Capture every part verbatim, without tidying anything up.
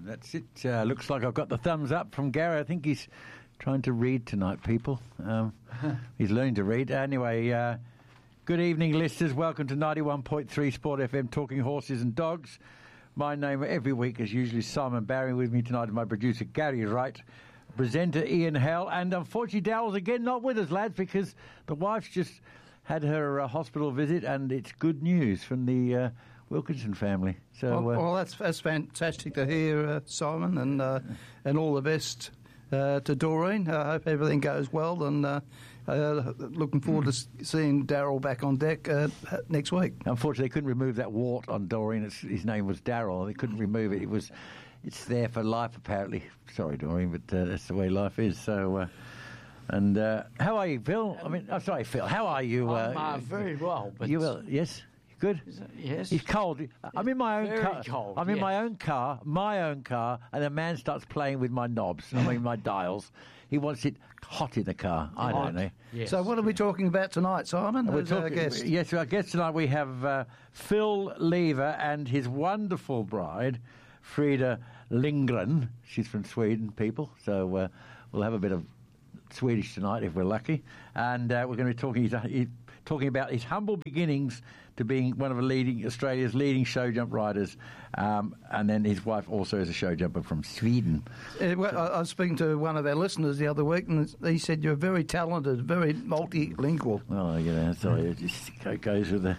That's it. Uh, looks like I've got the thumbs up from Gary. I think he's trying to read tonight, people. Um, he's learning to read. Anyway, uh, good evening, listeners. Welcome to ninety-one point three Sport F M, talking horses and dogs. My name every week is usually Simon Barry. With me tonight is my producer, Gary Wright, presenter Ian Hell, and unfortunately, Daryl's again not with us, lads, because the wife's just had her uh, hospital visit, and it's good news from the uh, Wilkinson family. So, well, uh, well, that's that's fantastic to hear, uh, Simon, and uh, and all the best uh, to Doreen. I hope everything goes well, and uh, uh, looking forward to seeing Daryl back on deck uh, next week. Unfortunately, they couldn't remove that wart on Doreen. It's, his name was Daryl. They couldn't remove it. It was, it's there for life, apparently. Sorry, Doreen, but uh, that's the way life is. So. Uh, And uh, how are you, Phil? I mean, I'm sorry, Phil. How are you? I'm uh, uh, very well. But you will? Yes, good. Is it, yes, it's cold. I'm in my own very car. Cold, I'm in yes. my own car, my own car, and a man starts playing with my knobs. I mean, my dials. He wants it hot in the car. I hot. don't know. Yes. So, what are we talking about tonight, Simon? We're Who's our talking, guest? Yes, our guest tonight we have uh, Phil Lever and his wonderful bride, Frida Lindgren. She's from Sweden, people. So uh, we'll have a bit of Swedish tonight if we're lucky, and uh, we're going to be talking he's, talking about his humble beginnings to being one of the leading Australia's leading show jump riders, um, and then his wife also is a show jumper from Sweden. Uh, well, I, I was speaking to one of our listeners the other week, and he said you're very talented, very multilingual. Oh, you know, sorry, it just goes with the.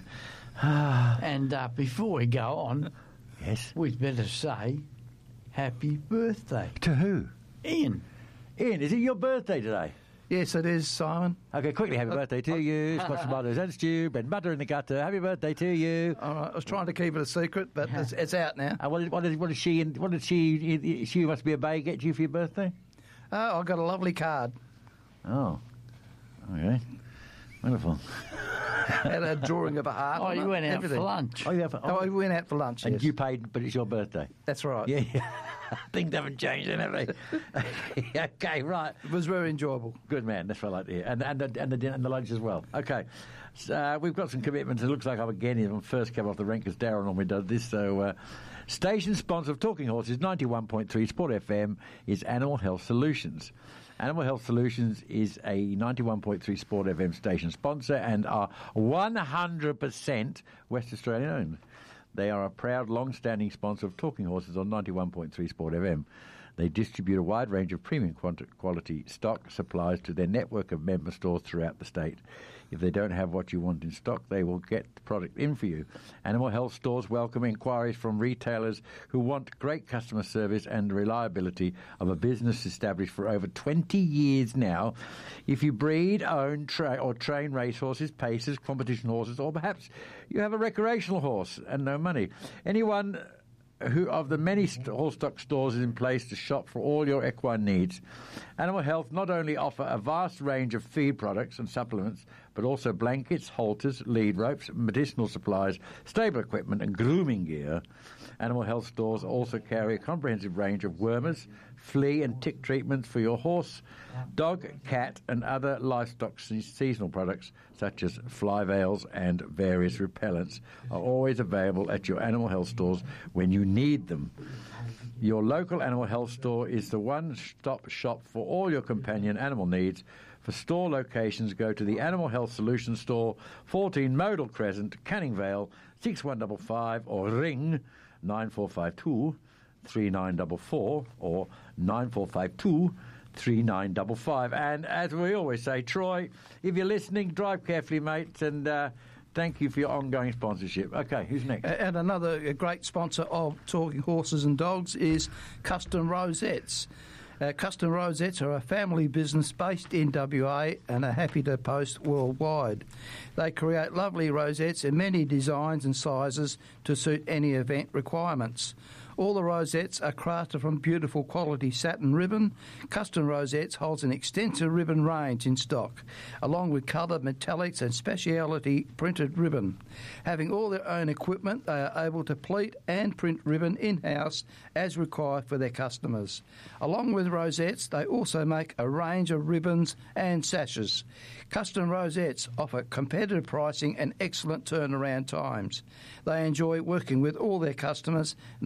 And uh, before we go on, yes, we'd better say happy birthday to who? Ian. Ian, is it your birthday today? Yes, it is, Simon. Okay, quickly, happy uh, birthday to uh, you. Scotch tomatoes and stew, bread and butter in the gutter. Happy birthday to you. All right, I was trying to keep it a secret, but yeah. it's, it's out now. Uh, what, did, what, did, what did she, what did she, she must be a bay, get you for your birthday? Oh, I got a lovely card. Oh, okay. Wonderful. Had a drawing of a heart. Oh, you went out everything. for lunch. Oh, you have, oh. oh, we went out for lunch, And yes. you paid, but it's your birthday. That's right. Yeah, yeah. Things haven't changed, have they? Okay, right. It was very enjoyable. Good man, that's what I like to hear. And, and, the, and, the, and the lunch as well. Okay, so, uh, we've got some commitments. It looks like I'm again I'm first come off the rank because Darren normally does this. So, uh, station sponsor of Talking Horses, ninety-one point three Sport F M, is Animal Health Solutions. Animal Health Solutions is a ninety-one point three Sport F M station sponsor and are one hundred percent West Australian owned. They are a proud, long-standing sponsor of Talking Horses on ninety-one point three Sport F M. They distribute a wide range of premium quality stock supplies to their network of member stores throughout the state. If they don't have what you want in stock, they will get the product in for you. Animal Health stores welcome inquiries from retailers who want great customer service and reliability of a business established for over twenty years now. If you breed, own, tra- or train racehorses, pacers, competition horses, or perhaps you have a recreational horse and no money, anyone who of the many st- horse stock stores is in place to shop for all your equine needs. Animal Health not only offer a vast range of feed products and supplements, but also blankets, halters, lead ropes, medicinal supplies, stable equipment and grooming gear. Animal Health stores also carry a comprehensive range of wormers, flea and tick treatments for your horse, dog, cat and other livestock se- seasonal products such as fly veils and various repellents are always available at your Animal Health stores when you need them. Your local Animal Health store is the one-stop shop for all your companion animal needs. For store locations, go to the Animal Health Solutions Store, fourteen Modal Crescent, Canning Vale, six one five five, or ring nine four five two, three nine four four or nine four five two, three nine five five. And as we always say, Troy, if you're listening, drive carefully, mate, and uh, thank you for your ongoing sponsorship. Okay, who's next? And another great sponsor of Talking Horses and Dogs is Custom Rosettes. Uh, Custom Rosettes are a family business based in W A and are happy to post worldwide. They create lovely rosettes in many designs and sizes to suit any event requirements. All the rosettes are crafted from beautiful quality satin ribbon. Custom Rosettes holds an extensive ribbon range in stock, along with coloured metallics and speciality printed ribbon. Having all their own equipment, they are able to pleat and print ribbon in-house as required for their customers. Along with rosettes, they also make a range of ribbons and sashes. Custom Rosettes offer competitive pricing and excellent turnaround times. They enjoy working with all their customers and are happy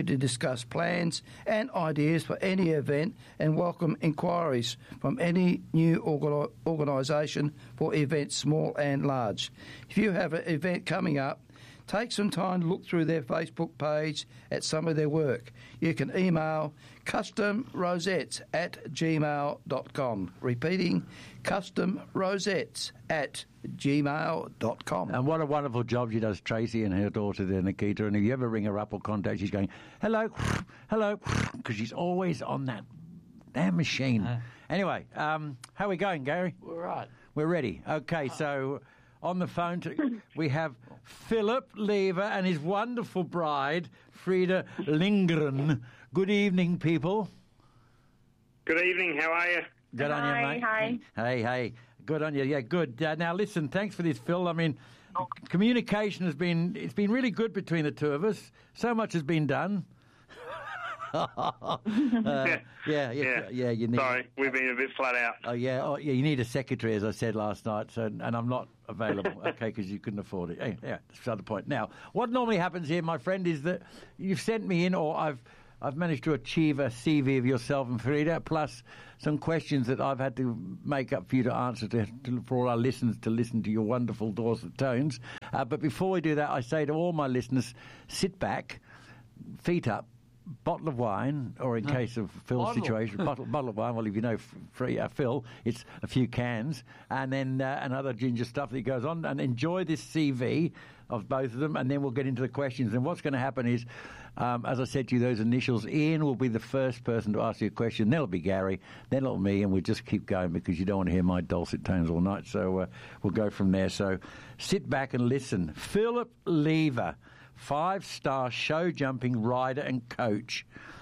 to discuss plans and ideas for any event and welcome inquiries from any new organ- organisation for events small and large. If you have an event coming up, take some time to look through their Facebook page at some of their work. You can email customrosettes at gmail dot com. Repeating, customrosettes at gmail dot com. And what a wonderful job she does, Tracy and her daughter there, Nikita. And if you ever ring her up or contact, she's going, hello, hello, because she's always on that damn machine. Uh, anyway, um, how are we going, Gary? We're right. We're ready. Okay, so on the phone to, we have Philip Lever and his wonderful bride, Frida Lindgren. Good evening, people. Good evening. How are you? Good on hi, you, mate. Hi. Hey, hey. Good on you. Yeah, good. Uh, now, listen, thanks for this, Phil. I mean, communication has been, it's been really good between the two of us. So much has been done. uh, yeah, yeah, yeah, yeah. You need. Sorry, we've been a bit flat out. Oh yeah, oh yeah. You need a secretary, as I said last night. So, and I'm not available. Okay, because you couldn't afford it. Yeah, yeah, that's the other point. Now, what normally happens here, my friend, is that you've sent me in, or I've I've managed to achieve a C V of yourself and Frida, plus some questions that I've had to make up for you to answer to, to for all our listeners to listen to your wonderful Dorset tones. Uh, but before we do that, I say to all my listeners, sit back, feet up. Bottle of wine, or in no. case of Phil's bottle. situation, bottle, bottle of wine. Well, if you know free, uh, Phil, it's a few cans, and then uh, another ginger stuff that goes on, and enjoy this C V of both of them, and then we'll get into the questions. And what's going to happen is, um, as I said to you, those initials, Ian will be the first person to ask you a question, then it'll be Gary, then it'll be me, and we'll just keep going because you don't want to hear my dulcet tones all night, so uh, we'll go from there. So sit back and listen. Philip Lever, five-star show-jumping rider and coach.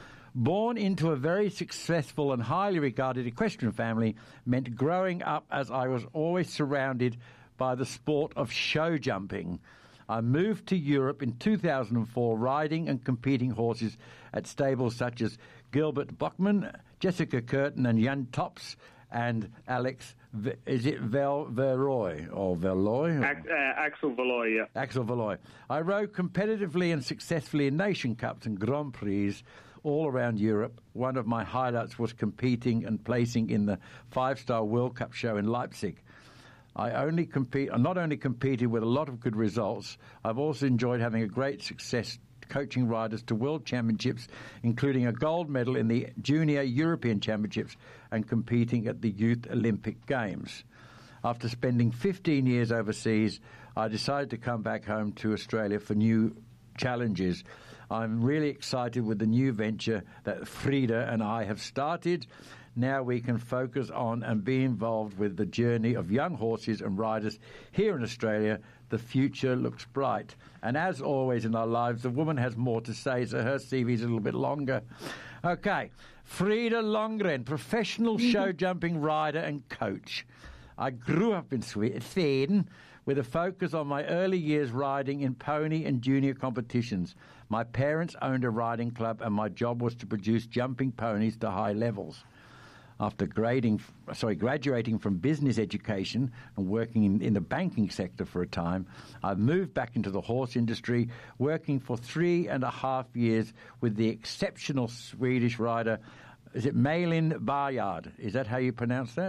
Born into a very successful and highly regarded equestrian family meant growing up as I was always surrounded by the sport of show jumping. I moved to Europe in two thousand four, riding and competing horses at stables such as Gilbert Bachmann, Jessica Curtin and Jan Tops, and Alex, is it Vel Veroy or Veloy? Ac- uh, Axel Veloy, yeah. Axel Veloy. I rode competitively and successfully in Nation Cups and Grand Prix all around Europe. One of my highlights was competing and placing in the five-star World Cup show in Leipzig. I only compete, I not only competed with a lot of good results, I've also enjoyed having a great success coaching riders to world championships, including a gold medal in the Junior European Championships and competing at the Youth Olympic Games. After spending fifteen years overseas, I decided to come back home to Australia for new challenges. I'm really excited with the new venture that Frida and I have started. Now we can focus on and be involved with the journey of young horses and riders here in Australia. The future looks bright. And as always in our lives, the woman has more to say, so her C V is a little bit longer. Okay, Frida Lindgren, professional show jumping rider and coach. I grew up in Sweden with a focus on my early years riding in pony and junior competitions. My parents owned a riding club and my job was to produce jumping ponies to high levels. After grading, sorry, graduating from business education and working in, in the banking sector for a time, I moved back into the horse industry, working for three and a half years with the exceptional Swedish rider, is it Malin Bayard? Is that how you pronounce that?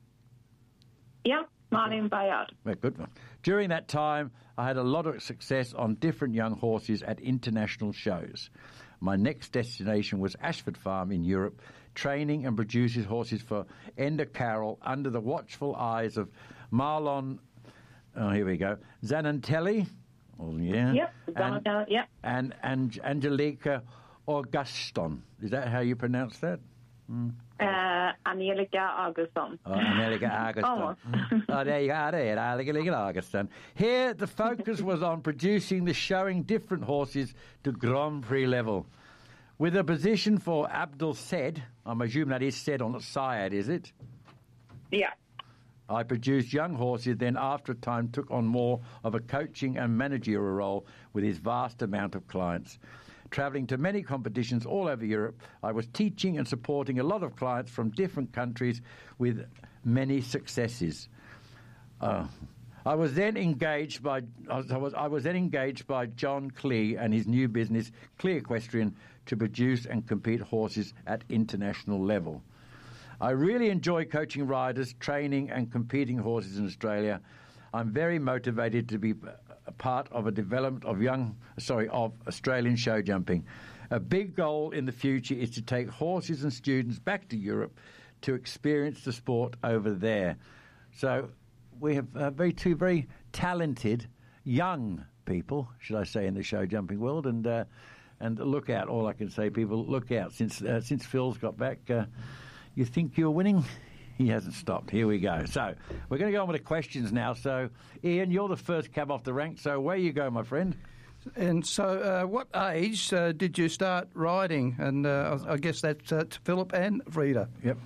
Yeah, Malin Bayard. Well, good one. During that time, I had a lot of success on different young horses at international shows. My next destination was Ashford Farm in Europe, training and produces horses for Enda Carroll under the watchful eyes of Marlon, oh, here we go, Zanantelli. Oh, yeah. Yep, Zanantelli, yep. And, and Angelica Auguston. Is that how you pronounce that? Mm. Uh, Angelica Auguston. Oh, Angelica Auguston. Oh, there you are, there, Angelica Auguston. Here, the focus was on producing the showing different horses to Grand Prix level. With a position for Abdul Said, I'm assuming that is said on the Syed, is it? Yeah. I produced young horses, then after a time took on more of a coaching and managerial role with his vast amount of clients. Travelling to many competitions all over Europe, I was teaching and supporting a lot of clients from different countries with many successes. Uh, I was then engaged by I was, I was I was then engaged by John Clee and his new business, Clee Equestrian, to produce and compete horses at international level. I really enjoy coaching riders, training and competing horses in Australia. I'm very motivated to be a part of a development of young, sorry, of Australian show jumping. A big goal in the future is to take horses and students back to Europe to experience the sport over there. So we have uh, very two very talented young people, should I say, in the show jumping world, and uh, and look out. All I can say, people, look out. Since uh, since Phil's got back, uh, you think you're winning? He hasn't stopped. Here we go. So we're going to go on with the questions now. So Ian, you're the first cab off the rank. So where you go, my friend? And so, uh, what age uh, did you start riding? And uh, I guess that's uh, to Philip and Frida. Yep.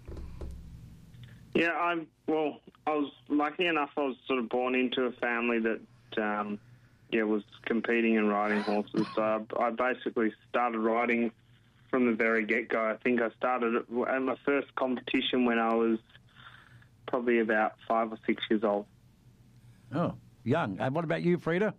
Yeah, I'm. Well, I was lucky enough. I was sort of born into a family that, um, yeah, was competing and riding horses. So I, I basically started riding from the very get-go. I think I started at my first competition when I was probably about five or six years old. Oh, young. And what about you, Frida?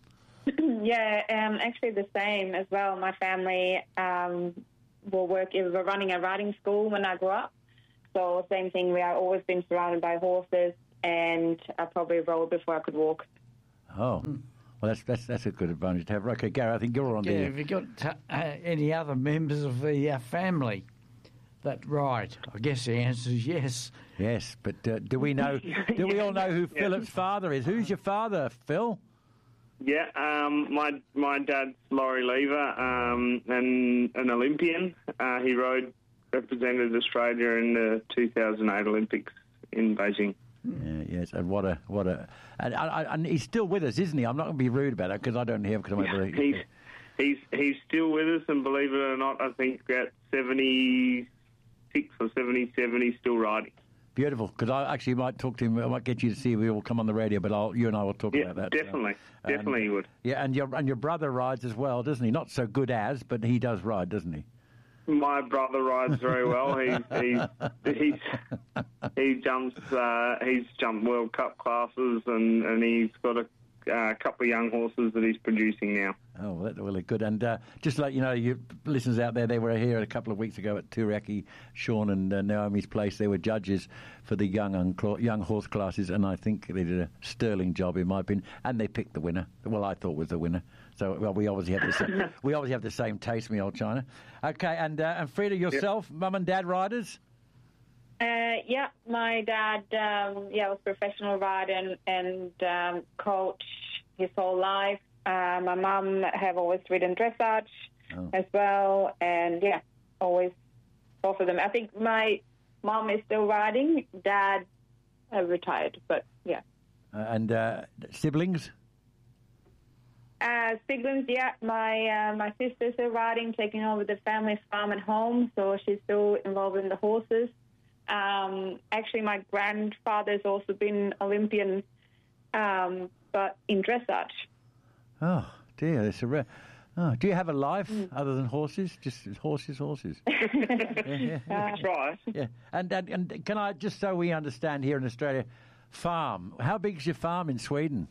Yeah, um, actually the same as well. My family um, will work, we were running a riding school when I grew up. So same thing, we have always been surrounded by horses, and I probably rode before I could walk. Oh, well, that's that's that's a good advantage to have. Okay, Gary, I think you're on Yeah, the... have you got uh, any other members of the uh, family that ride? I guess the answer is yes. Yes, but uh, do we know, do we all know who Yeah. Philip's father is? Who's your father, Phil? Yeah, um, my my dad's Laurie Lever, um, and an Olympian. Uh, he rode, represented Australia in the two thousand eight Olympics in Beijing. Yeah, yes, and what a what a and, and, and he's still with us, isn't he? I'm not going to be rude about it because I don't hear him because I'm Yeah, he's he's he's still with us, and believe it or not, I think at seventy-six or seventy-seven, he's still riding. Beautiful, because I actually might talk to him. I might get you to see if we will come on the radio, but I'll, you and I will talk Yeah, about that. definitely, so. definitely, he and, would. Yeah, and your and your brother rides as well, doesn't he? Not so good as, but he does ride, doesn't he? My brother rides very well. He he he's, he jumps. Uh, he's jumped World Cup classes, and, and he's got a uh, couple of young horses that he's producing now. Oh, well, that's really good. And uh, just like you know, you listeners out there, they were here a couple of weeks ago at Turaki, Sean and uh, Naomi's place. They were judges for the young uncla- young horse classes, and I think they did a sterling job, in my opinion. And they picked the winner. Well, I thought was the winner. So well, we obviously have the same, we obviously have the same taste, me old China. Okay, and uh, and Frida, yourself, yep. Mum and Dad riders. Uh, yeah, my dad, um, yeah, was a professional rider and, and um, coach his whole life. Uh, my mum have always ridden dressage oh. as well, and yeah, always both of them. I think my mum is still riding. Dad uh, retired, but yeah. Uh, and uh, siblings. Uh, siblings, yeah. My uh, my sister's still riding, taking over the family farm at home, so she's still involved in the horses. Um, actually, my grandfather's also been Olympian, um, but in dressage. Oh dear, that's a rare. Oh, do you have a life mm. other than horses? Just horses, horses. yeah, yeah. That's right. Yeah, and, and and can I just so we understand here in Australia, farm. How big is your farm in Sweden?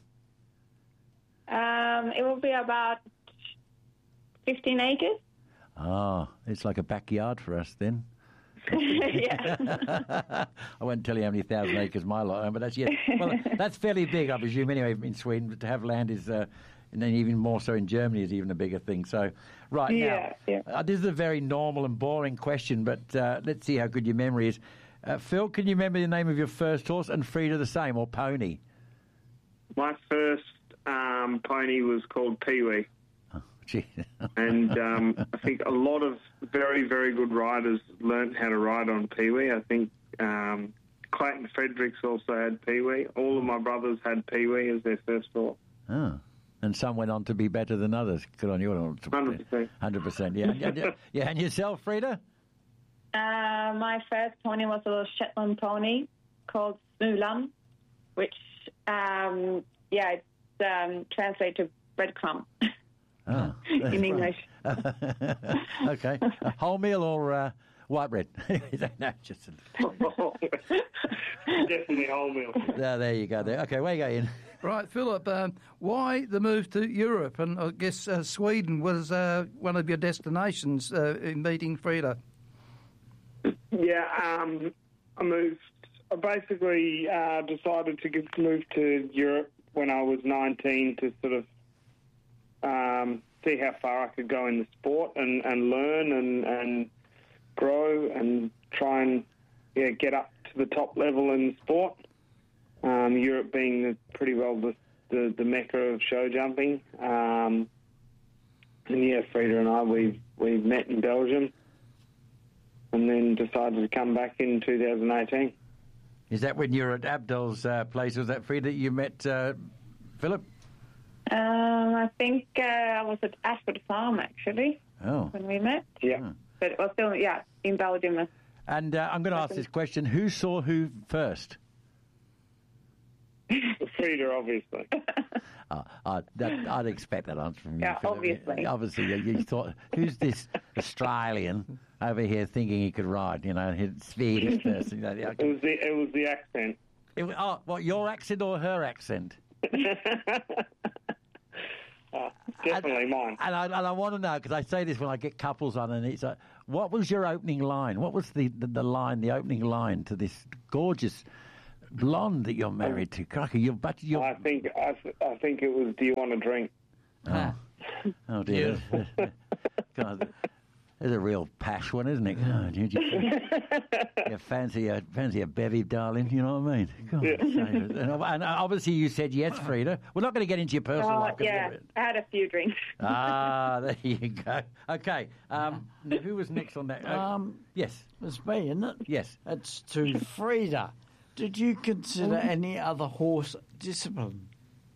Um, it will be about fifteen acres. Oh, it's like a backyard for us then. Yeah. I won't tell you how many thousand acres my lot, but that's yeah. Well, that's fairly big, I presume. Anyway, in Sweden, but to have land is, uh, and then even more so in Germany, is even a bigger thing. So, right yeah, now, yeah. Uh, this is a very normal and boring question, but uh, let's see how good your memory is. Uh, Phil, can you remember the name of your first horse, and Frida the same, or pony? My first um, pony was called Pee-wee. Gee. and um, I think a lot of very, very good riders learnt how to ride on Pee-wee. I think um, Clayton Fredericks also had Pee-wee. All of my brothers had Pee-wee as their first horse. Oh. And some went on to be better than others. Good on you. one hundred percent. one hundred percent, yeah. And, yeah, and yourself, Frida? Uh, my first pony was a little Shetland pony called Smulan, which, um, yeah, it's um, translated to breadcrumb. Oh, in English. Okay. A whole meal or uh, White bread. No, just Definitely wholemeal. no, there you go. There. Okay, where you go, Ian? Right, Philip, um, why the move to Europe? And I guess uh, Sweden was uh, one of your destinations uh, in meeting Frida. Yeah, um, I moved. I basically uh, decided to get, move to Europe when I was nineteen to sort of um, see how far I could go in the sport and, and learn and, and grow and try and yeah get up to the top level in the sport. Um, Europe being the, pretty well the, the, the mecca of show jumping. Um, and yeah, Frida and I, we we met in Belgium and then decided to come back in two thousand eighteen. Is that when you were at Abdel's uh, place? Was that Frida you met uh, Philip? Um, I think uh, I was at Ashford Farm, actually, Oh. when we met. Yeah. Hmm. But it was still, yeah, in Belgium. And uh, I'm going to ask this question. Who saw who first? Frida, obviously. Uh, I, that, I'd expect that answer from you. Yeah, Philip. obviously. Obviously, you, you thought, who's this Australian over here thinking he could ride? You know, his Swedish person. You know, It was the it was the accent. it was, oh, what, your accent or her accent? Oh, definitely and, mine. And I, and I want to know, because I say this when I get couples on, and it's like, what was your opening line? What was the, the, the line, the opening line to this gorgeous blonde that you're married to? Cracker, you're, but you're... I think I, th- I think it was. Do you want a drink? Oh, oh dear. God, there's a real pash one, isn't it? God, you, you, you fancy a fancy a bevy, darling. You know what I mean? God, Yeah. and, and obviously you said yes, Frida. We're not going to get into your personal Oh, life. 'cause yeah, you're- I had a few drinks. Ah, there you go. Okay, um, now who was next on that? Uh, Um, yes, It's me, isn't it? yes. It's to Frida. Did you consider any other horse discipline?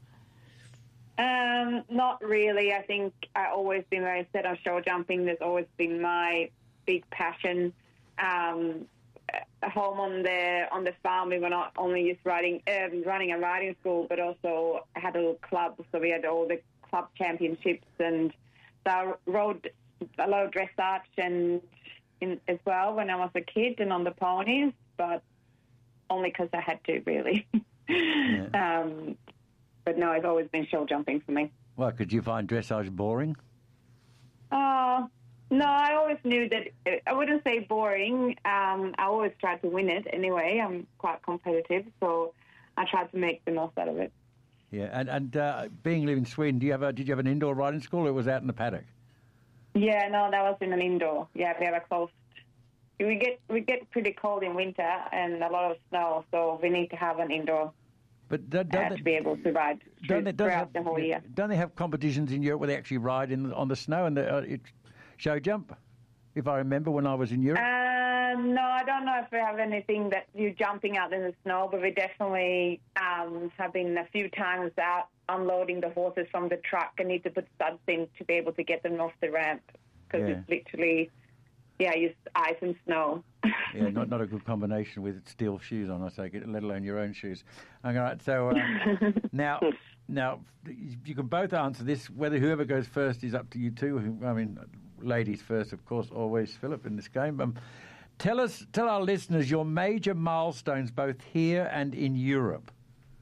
Um, not really. I think I always been very set on show jumping. There's always been my big passion. Um, at home on the on the farm, we were not only just riding, um, running a riding school, but also had a little club. So we had all the club championships, and so I rode a lot of dressage and in, as well when I was a kid and on the ponies, but only because I had to, really. Yeah. um, But no, it's always been show jumping for me. Well, could you find dressage boring? Uh, no, I always knew that, I wouldn't say boring. Um, I always tried to win it anyway. I'm quite competitive, so I tried to make the most out of it. Yeah, and and uh, being living in Sweden, do you have a, did you have an indoor riding school, or it was out in the paddock? Yeah, no, that was in an indoor. Yeah, we have a closed. We get we get pretty cold in winter and a lot of snow, so we need to have an indoor But don't, don't uh, they, to be able to ride don't they, don't they throughout have, the whole year. Don't they have competitions in Europe where they actually ride in on the snow and the uh, it, show jump? If I remember when I was in Europe. Uh, no, I don't know if we have anything that you're jumping out in the snow, but we definitely um, have been a few times out unloading the horses from the truck and need to put studs in to be able to get them off the ramp because Yeah. it's literally, yeah, just ice and snow. Yeah, not not a good combination with steel shoes on, I take it, let alone your own shoes. All right, so uh, now, now you can both answer this. Whether whoever goes first is up to you two. Who- I mean, ladies first, of course, always Philip in this game. Um, tell us, tell our listeners your major milestones both here and in Europe.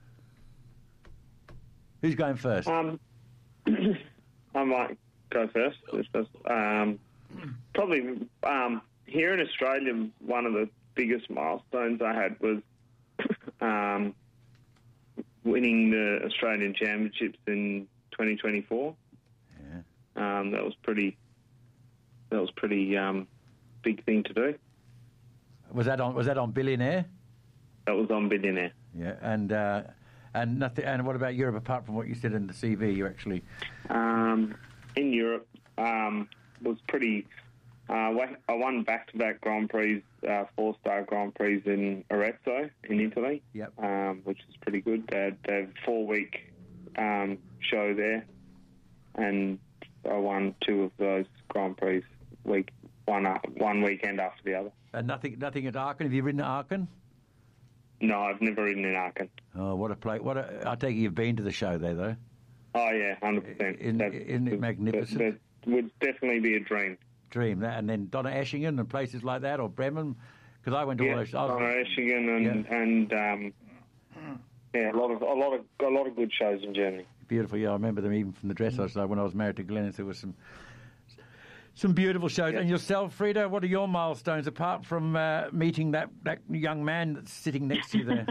Who's going first? Um, I might go first. It's just, um, probably um, here in Australia, one of the biggest milestones I had was um, winning the Australian Championships in twenty twenty-four. Yeah. Um, that was pretty. That was pretty um, big thing to do. Was that on? Was that on Billionaire? That was on Billionaire. Yeah, and uh, and nothing. And what about Europe? Apart from what you said in the C V, you actually. Um, in Europe, um, was pretty. Uh, wa- I won back-to-back Grand Prix, uh, four-star Grand Prix in Arezzo in Italy. Yep. Um, which is pretty good. They had, they had a four-week um, show there, and I won two of those Grand Prix week one uh, one weekend after the other. And nothing, nothing at Aachen. Have you ridden at Aachen? No, I've never ridden in Aachen. Oh, what a play! What a, I take it you've been to the show there, though. Oh yeah, hundred percent. Isn't- isn't it magnificent? That, that would definitely be a dream. dream. That, and then Donna Eschingen and places like that, or Bremen, because I went to yeah, all those. I was, Donna Eschingen and yeah. and um, yeah, a lot of a lot of a lot of good shows in Germany. Beautiful, yeah. I remember them even from the dressage. So when I was married to Glennis, there was some some beautiful shows. Yeah. And yourself, Frida, what are your milestones apart from uh, meeting that, that young man that's sitting next to you there?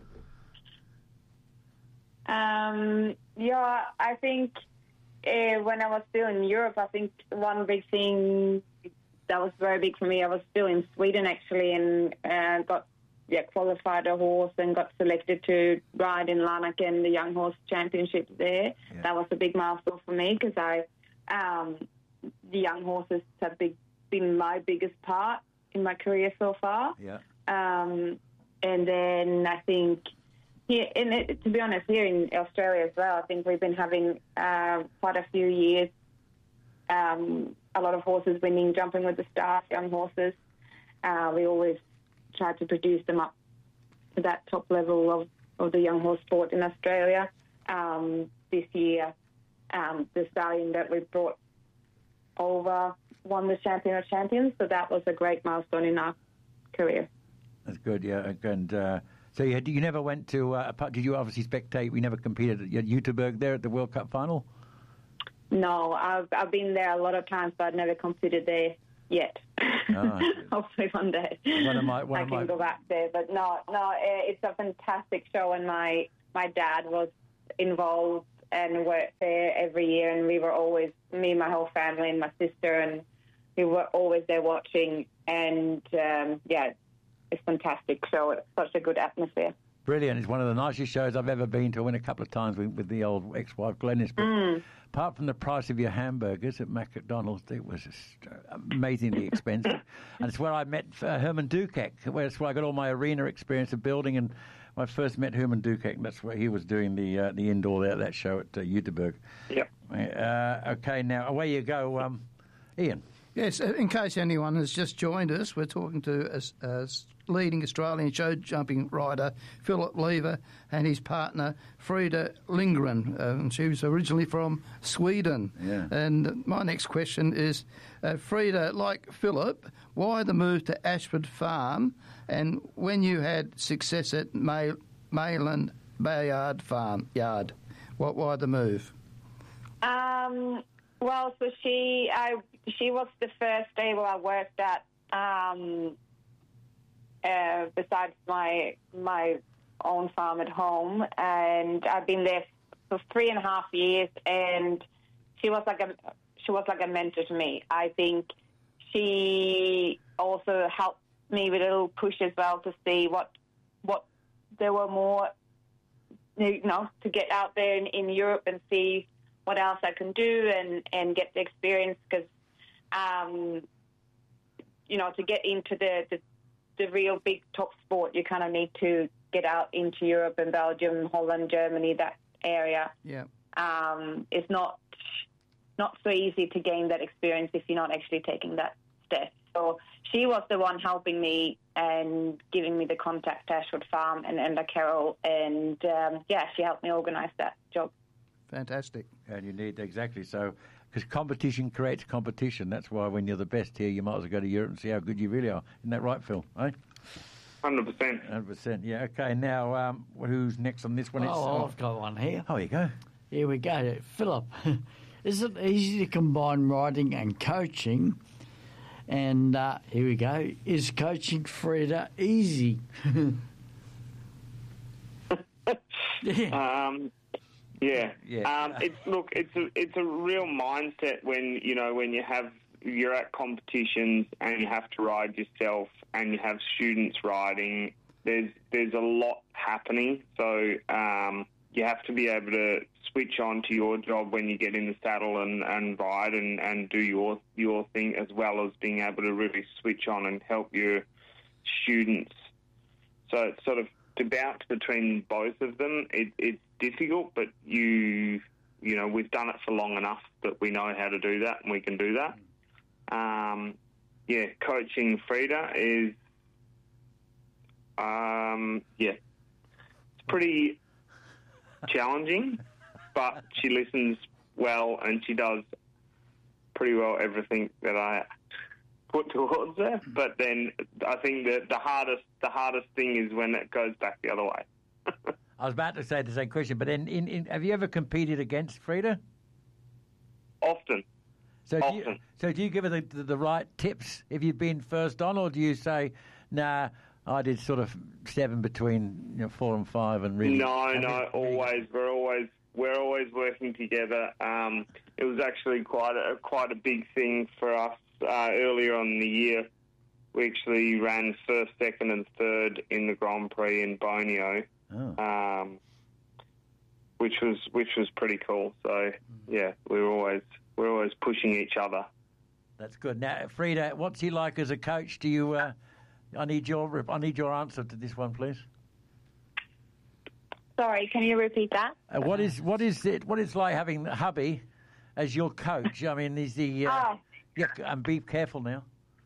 Um, yeah, I think uh, when I was still in Europe, I think one big thing that was very big for me, I was still in Sweden actually, and uh, got yeah qualified a horse and got selected to ride in Larnacken, the Young Horse Championship there. Yeah. That was a big milestone for me because I, um, the young horses have big, been my biggest part in my career so far. Yeah. Um, and then I think. Here, and it, to be honest, here in Australia as well, I think we've been having uh, quite a few years, um, a lot of horses winning, Jumping with the Stars, young horses. Uh, we always try to produce them up to that top level of, of the young horse sport in Australia. Um, this year, um, the stallion that we brought over won the Champion of Champions, so that was a great milestone in our career. That's good, yeah. And uh, so you, had, you never went to, uh, did you obviously spectate, we never competed at Jüterbog there at the World Cup final? No, I've, I've been there a lot of times, but I've never competed there yet. Oh, hopefully one day one of my, one I of can my... go back there. But no, no, it's a fantastic show, and my, my dad was involved and worked there every year, and we were always, me, my whole family and my sister, and we were always there watching, and um, yeah, it's a fantastic show. It's such a good atmosphere. Brilliant. It's one of the nicest shows I've ever been to. I went a couple of times with, with the old ex-wife Glennis. But mm. apart from the price of your hamburgers at McDonald's, it was just amazingly expensive. And it's where I met uh, Herman Dukek. That's where I got all my arena experience of building. And when I first met Herman Dukek, that's where he was doing the uh, the indoor there, that show at uh, Jüterbog. Yep. Uh, okay, now away you go, um, Ian. Yes, in case anyone has just joined us, we're talking to a, a leading Australian show jumping rider, Philip Lever, and his partner, Frida Lindgren. Um, she was originally from Sweden. Yeah. And my next question is, uh, Frida, like Philip, why the move to Ashford Farm? And when you had success at May, Mayland Bayard Farm Yard, what, why the move? Um, well, so she, I, she was the first stable I worked at. Um, Uh, besides my my own farm at home, and I've been there for three and a half years. And she was like a she was like a mentor to me. I think she also helped me with a little push as well to see what what there were more, you know, to get out there in, in Europe and see what else I can do and, and get the experience because, um, you know, to get into the, the the real big top sport, you kind of need to get out into Europe and Belgium, Holland, Germany, that area. Yeah. Um, it's not not so easy to gain that experience if you're not actually taking that step. So she was the one helping me and giving me the contact to Ashford Farm and Enda Carroll, and um, yeah, she helped me organise that job. Fantastic. And you need, exactly so, because competition creates competition. That's why when you're the best here, you might as well go to Europe and see how good you really are. Isn't that right, Phil? Eh? one hundred percent. one hundred percent, yeah. Okay, now, um, who's next on this one? It's, Oh, I've got one here. Oh, you go. Here we go. Philip, is it easy to combine riding and coaching? And uh, here we go. Is coaching Frida easy? yeah. Um, yeah. Yeah. Um, it's look, it's a it's a real mindset when you know when you have you're at competitions and you have to ride yourself and you have students riding. There's there's a lot happening, so um, you have to be able to switch on to your job when you get in the saddle and, and ride and, and do your your thing, as well as being able to really switch on and help your students. So it's sort of to bounce between both of them. It, it's difficult, but you you know we've done it for long enough that we know how to do that, and we can do that. Um, yeah, coaching Frida is um, yeah, it's pretty challenging, but she listens well and she does pretty well everything that I put towards her. But then I think that the hardest the hardest thing is when it goes back the other way. I was about to say the same question, but in, in, in, have you ever competed against Frida? Often. So do Often. you, so do you give her the, the, the right tips if you've been first on, or do you say, nah, I did sort of seven between you know, four and five and really... No, no, always. We're always we're always working together. Um, it was actually quite a, quite a big thing for us uh, earlier on in the year. We actually ran first, second and third in the Grand Prix in Borneo. Oh. Um, which was which was pretty cool. So yeah, we were always we're always pushing each other. That's good. Now, Frida, what's he like as a coach? Do you? Uh, I need your I need your answer to this one, please. Sorry, can you repeat that? Uh, what is what is it? What it's like having hubby as your coach? I mean, is he? Uh, oh. Yeah, and be careful now.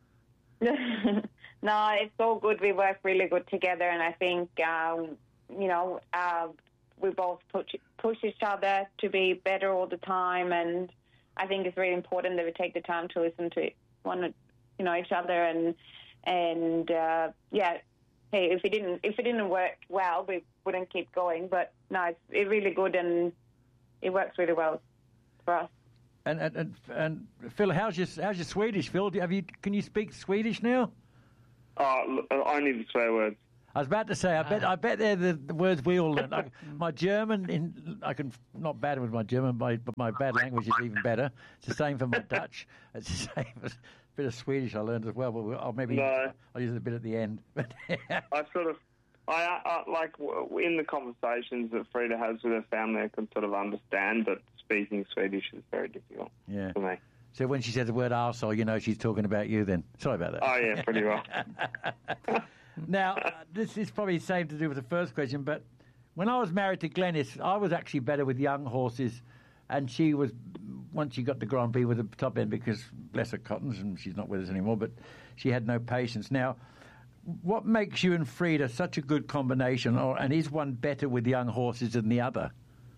No, it's all good. We work really good together, and I think. Um, You know, uh, we both push, push each other to be better all the time, and I think it's really important that we take the time to listen to one, you know, each other, and and uh, yeah, hey, if it didn't if it didn't work well, we wouldn't keep going. But no, it's, it's really good, and it works really well for us. And and and, and Phil, how's your how's your Swedish, Phil? Have you can you speak Swedish now? Oh, only the swear words. I was about to say, I bet, I bet they're the, the words we all learn. Like, my German, in, I can not bad with my German, my, but my bad language is even better. It's the same for my Dutch. It's the same as a bit of Swedish I learned as well. But we'll, I'll maybe no. I'll use it a bit at the end. I sort of, I, I like in the conversations that Frida has with her family, I can sort of understand, but speaking Swedish is very difficult yeah. for me. So when she says the word arsehole, you know she's talking about you. Then sorry about that. Oh yeah, pretty well. Now, uh, this is probably the same to do with the first question, but when I was married to Glenys, I was actually better with young horses, and she was, once she got the Grand Prix, with the top end because, bless her cottons, and she's not with us anymore, but she had no patience. Now, what makes you and Frida such a good combination, or and is one better with young horses than the other?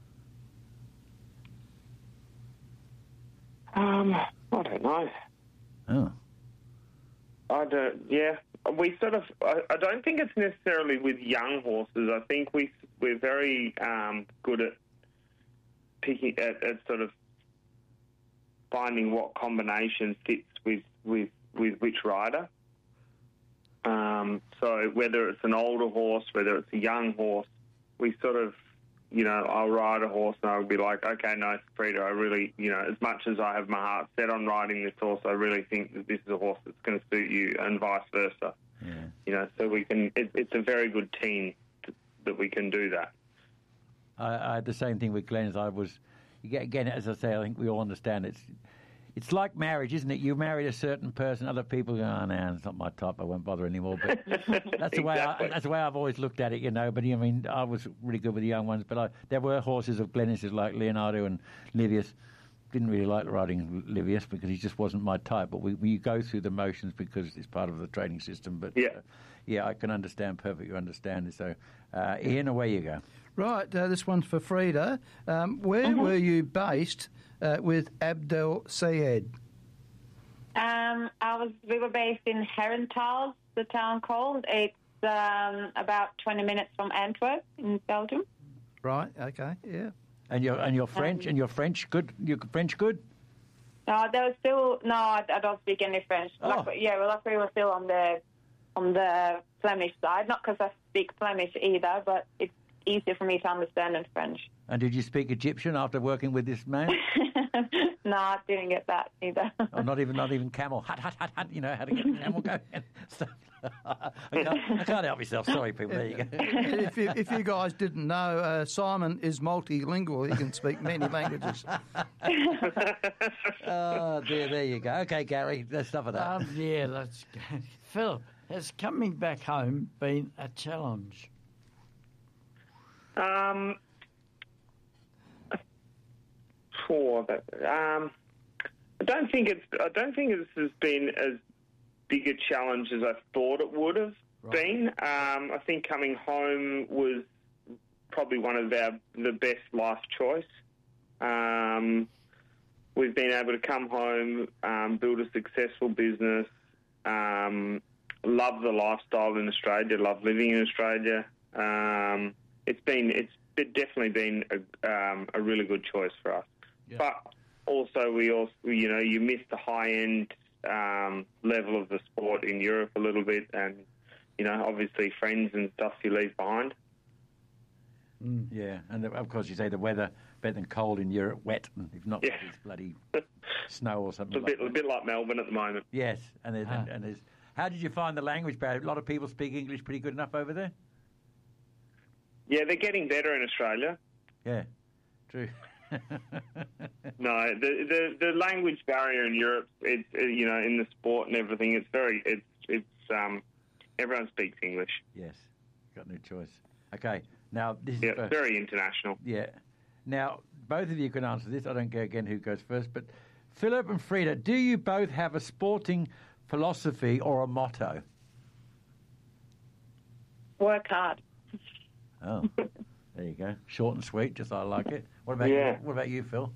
Um, I don't know. Oh. I don't, yeah. We sort of, I, I don't think it's necessarily with young horses. I think we, we're very um, good at picking, at, at sort of finding what combination fits with, with, with which rider. Um, so whether it's an older horse, whether it's a young horse, we sort of, you know, I'll ride a horse and I'll be like, okay, no, Frida, I really, you know, as much as I have my heart set on riding this horse, I really think that this is a horse that's going to suit you, and vice versa. Yeah. You know, so we can, it, it's a very good team to, that we can do that. I, I had the same thing with Glenn as I was, again, as I say, I think we all understand it's, it's like marriage, isn't it? You married a certain person, other people go, oh, no, it's not my type, I won't bother anymore. But that's the way exactly. I, that's the way I've always looked at it, you know. But I mean, I was really good with the young ones, but I, there were horses of Glenys's like Leonardo and Livius. Didn't really like riding Livius because he just wasn't my type. But we, we go through the motions because it's part of the training system. But yeah, uh, yeah, I can understand perfectly. Understand. So, uh, Ian, away you go. Right, uh, this one's for Frida. Um, where mm-hmm. were you based uh, with Abdel Sayed? Um, I was. We were based in Herentals, the town called. It's um, about twenty minutes from Antwerp in Belgium. Right. Okay. Yeah. And you're and you're French um, and you're French good. You're French good. No, there was still no. I, I don't speak any French. Oh. Like, yeah, well, luckily we're still on the on the Flemish side. Not because I speak Flemish either, but it's easier for me to understand in French. And did you speak Egyptian after working with this man? No, I didn't get that either. Oh, not even not even camel. Hut, hut, hut, hut. You know how to get a camel going. I, can't, I can't help myself. Sorry, people. There you go. If you, if you guys didn't know, uh, Simon is multilingual. He can speak many languages. Oh, dear. There you go. Okay, Gary. That's enough of that. Um, yeah, let's go. Phil, has coming back home been a challenge? Um, for that, um, I don't think it's. I don't think this has been as big a challenge as I thought it would have right. been. Um, I think coming home was probably one of our the best life choice. Um, we've been able to come home, um, build a successful business, um, love the lifestyle in Australia, love living in Australia. Um, it's been it's definitely been a, um, a really good choice for us. Yeah. But also, we also you know you miss the high end um, level of the sport in Europe a little bit, and you know obviously friends and stuff you leave behind. Mm, yeah, and the, of course you say the weather better than cold in Europe, wet, and if not, Yeah. it's bloody snow or something. It's a bit, like a that. bit like Melbourne at the moment. Yes, and there's, Ah. and, and there's. How did you find the language barrier? A lot of people speak English pretty good enough over there. Yeah, they're getting better in Australia. Yeah, true. No, the, the the language barrier in Europe, it's uh, you know in the sport and everything, it's very it's it's um everyone speaks English. Yes, got no choice. Okay, now this is Yeah, uh, it's very international. yeah. Now both of you can answer this. I don't care again who goes first, but Philip and Frida, do you both have a sporting philosophy or a motto? Work hard. Oh, there you go. Short and sweet, just I like it. What about Yeah. you? What about you, Phil?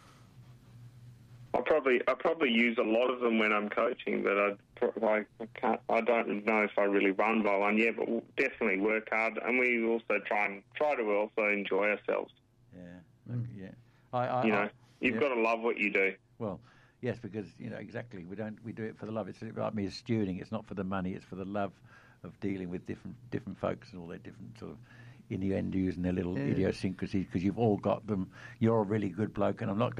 I probably I probably use a lot of them when I'm coaching, but I pro- I I can't I don't know if I really run by one. Yeah, but we'll definitely work hard, and we also try and try to also enjoy ourselves. Yeah, okay, yeah. I, I, You know, I, you've yeah. got to love what you do. Well, yes, because you know exactly. We don't. We do it for the love. It's like me as stewarding. It's not for the money. It's for the love of dealing with different different folks and all their different sort of innuendos and their little Yeah. idiosyncrasies. Because you've all got them. You're a really good bloke, and I'm not.